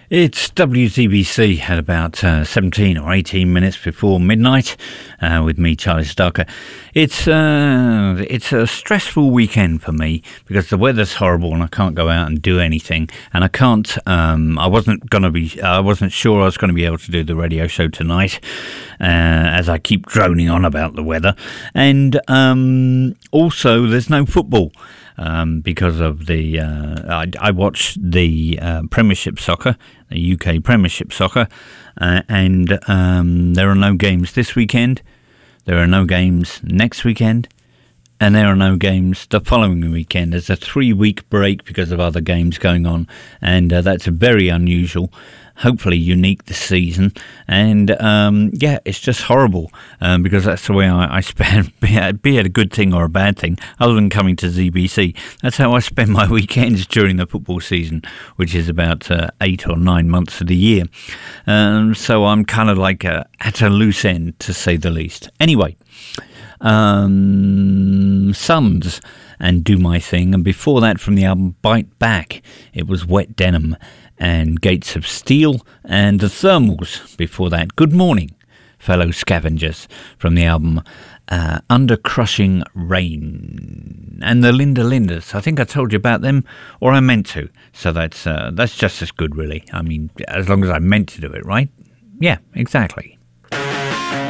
It's WZBC at about 17 or 18 minutes before midnight with me, Charlie Starker. It's a stressful weekend for me because the weather's horrible and I can't go out and do anything. And I can't, I wasn't sure I was going to be able to do the radio show tonight as I keep droning on about the weather. And also there's no football. Because of the, I watched the Premiership Soccer, the UK Premiership Soccer, and there are no games this weekend, there are no games next weekend, and there are no games the following weekend. There's a 3-week break because of other games going on, and that's very unusual. Hopefully unique this season, and it's just horrible because that's the way I spend, be it a good thing or a bad thing, other than coming to ZBC. That's how I spend my weekends during the football season, which is about 8 or 9 months of the year. So I'm kind of like at a loose end, to say the least. Anyway, Sons and Do My Thing, and before that from the album Bite Back, it was Wet Denim and Gates of Steel, and the Thermals before that. Good morning, fellow scavengers, from the album Under Crushing Rain, and the Linda Lindas. I think I told you about them, or I meant to, so that's just as good, really. I mean, as long as I meant to do it, right? Yeah, exactly.